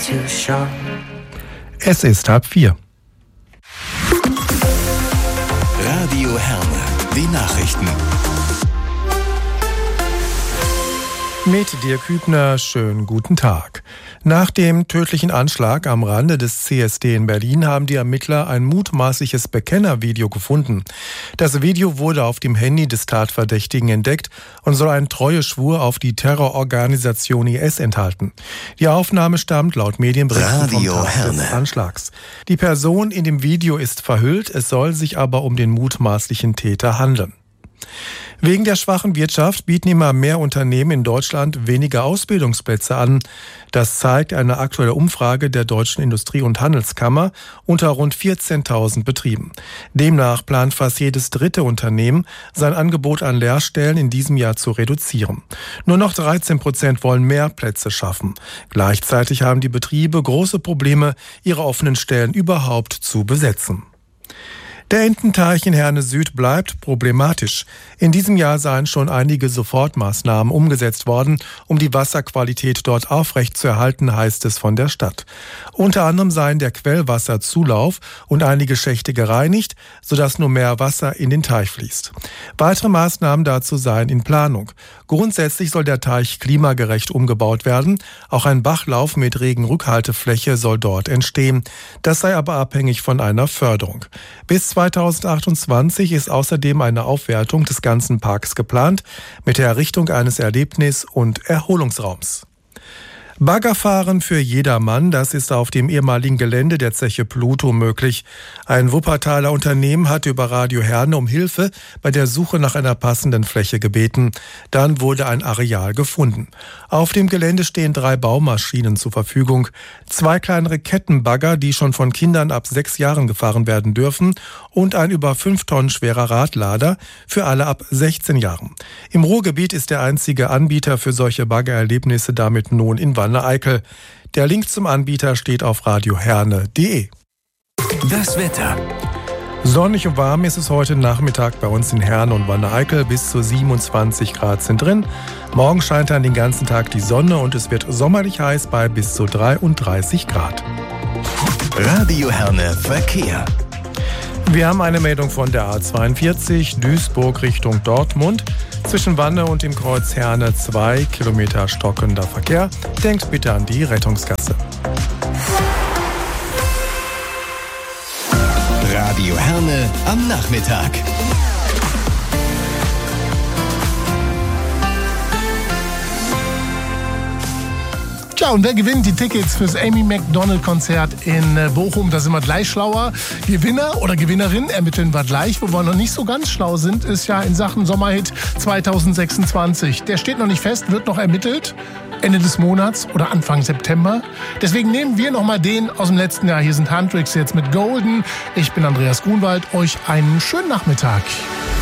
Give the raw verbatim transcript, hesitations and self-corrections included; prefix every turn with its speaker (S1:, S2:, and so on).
S1: too sharp.
S2: Es ist halb vier.
S3: Radio Herne, die Nachrichten.
S2: Mit Dirk Hübner, schönen guten Tag. Nach dem tödlichen Anschlag am Rande des C S D in Berlin haben die Ermittler ein mutmaßliches Bekennervideo gefunden. Das Video wurde auf dem Handy des Tatverdächtigen entdeckt und soll einen Treueschwur auf die Terrororganisation I S enthalten. Die Aufnahme stammt laut Medienberichten vom Tag des Anschlags. Die Person in dem Video ist verhüllt, es soll sich aber um den mutmaßlichen Täter handeln. Wegen der schwachen Wirtschaft bieten immer mehr Unternehmen in Deutschland weniger Ausbildungsplätze an. Das zeigt eine aktuelle Umfrage der Deutschen Industrie- und Handelskammer unter rund vierzehntausend Betrieben. Demnach plant fast jedes dritte Unternehmen, sein Angebot an Lehrstellen in diesem Jahr zu reduzieren. Nur noch dreizehn Prozent wollen mehr Plätze schaffen. Gleichzeitig haben die Betriebe große Probleme, ihre offenen Stellen überhaupt zu besetzen. Der Ententeich in Herne Süd bleibt problematisch. In diesem Jahr seien schon einige Sofortmaßnahmen umgesetzt worden, um die Wasserqualität dort aufrechtzuerhalten, heißt es von der Stadt. Unter anderem seien der Quellwasserzulauf und einige Schächte gereinigt, sodass nur mehr Wasser in den Teich fließt. Weitere Maßnahmen dazu seien in Planung. Grundsätzlich soll der Teich klimagerecht umgebaut werden. Auch ein Bachlauf mit Regenrückhaltefläche soll dort entstehen. Das sei aber abhängig von einer Förderung. Bis zweitausendachtundzwanzig ist außerdem eine Aufwertung des ganzen Parks geplant, mit der Errichtung eines Erlebnis- und Erholungsraums. Baggerfahren für jedermann, das ist auf dem ehemaligen Gelände der Zeche Pluto möglich. Ein Wuppertaler Unternehmen hatte über Radio Herne um Hilfe bei der Suche nach einer passenden Fläche gebeten. Dann wurde ein Areal gefunden. Auf dem Gelände stehen drei Baumaschinen zur Verfügung, zwei kleinere Kettenbagger, die schon von Kindern ab sechs Jahren gefahren werden dürfen, und ein über fünf Tonnen schwerer Radlader für alle ab sechzehn Jahren. Im Ruhrgebiet ist der einzige Anbieter für solche Baggererlebnisse damit nun in Wanne-Eickel. Der Link zum Anbieter steht auf radioherne punkt de.
S3: Das Wetter.
S2: Sonnig und warm ist es heute Nachmittag bei uns in Herne und Wanne-Eickel. Bis zu siebenundzwanzig Grad sind drin. Morgen scheint dann den ganzen Tag die Sonne und es wird sommerlich heiß bei bis zu dreiunddreißig Grad.
S3: Radio Herne Verkehr.
S2: Wir haben eine Meldung von der A zweiundvierzig Duisburg Richtung Dortmund. Zwischen Wanne und dem Kreuz Herne zwei Kilometer stockender Verkehr. Denkt bitte an die Rettungsgasse.
S3: Radio Herne am Nachmittag.
S4: Tja, und wer gewinnt die Tickets fürs Amy Macdonald-Konzert in Bochum? Da sind wir gleich schlauer. Gewinner oder Gewinnerin ermitteln wir gleich. Wo wir noch nicht so ganz schlau sind, ist ja in Sachen Sommerhit zweitausendsechsundzwanzig. Der steht noch nicht fest, wird noch ermittelt. Ende des Monats oder Anfang September. Deswegen nehmen wir nochmal den aus dem letzten Jahr. Hier sind Handtricks jetzt mit Golden. Ich bin Andreas Grunwald. Euch einen schönen Nachmittag.